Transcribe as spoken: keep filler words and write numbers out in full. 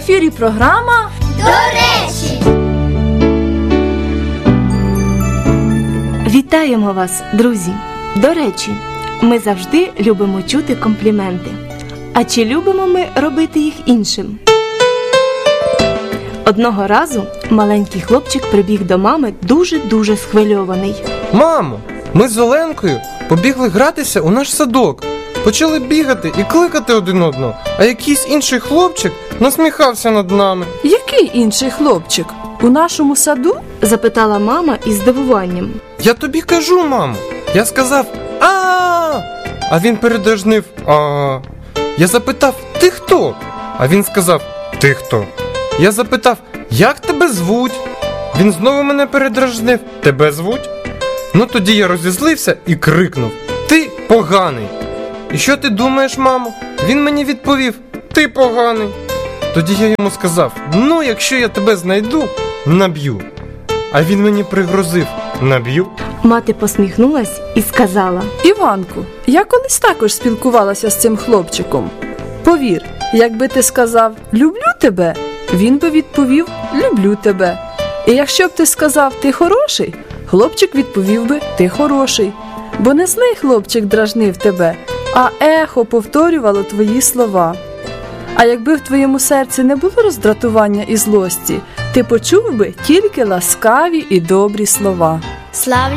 ефірі програма «До речі». Вітаємо вас, друзі! До речі, ми завжди любимо чути компліменти. А чи любимо ми робити їх іншим? Одного разу маленький хлопчик прибіг до мами дуже-дуже схвильований. Мамо, ми з Оленкою побігли гратися у наш садок. Почали бігати і кликати один одного, а якийсь інший хлопчик насміхався над нами. Який інший хлопчик? У нашому саду? Запитала мама із здивуванням. Я тобі кажу, мамо. Я сказав «А-а-а!», а він передражнив «А-а-а». Я запитав «Ти хто?», а він сказав «Ти хто?». Я запитав «Як тебе звуть?». Він знову мене передражнив «Тебе звуть?». Ну тоді я розізлився і крикнув «Ти поганий!». І що ти думаєш, мамо? Він мені відповів «Ти поганий!». Тоді я йому сказав «Ну, якщо я тебе знайду, наб'ю». А він мені пригрозив «Наб'ю?». Мати посміхнулась і сказала: Іванку, я колись також спілкувалася з цим хлопчиком. Повір, якби ти сказав «люблю тебе», він би відповів «люблю тебе». І якщо б ти сказав «ти хороший», хлопчик відповів би «ти хороший». Бо не злий хлопчик дражнив тебе, а ехо повторювало твої слова. А якби в твоєму серці не було роздратування і злості, ти почув би тільки ласкаві і добрі слова. Славлю